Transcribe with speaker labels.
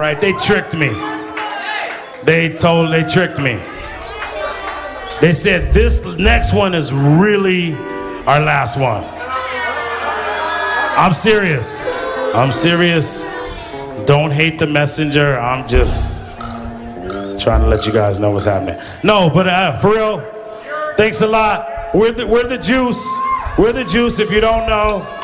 Speaker 1: right. They tricked me. They tricked me. They said this next one is really our last one. I'm serious. I'm serious. Don't hate the messenger. I'm just trying to let you guys know what's happening. No, but for real, thanks a lot. We're the juice. We're the juice if you don't know.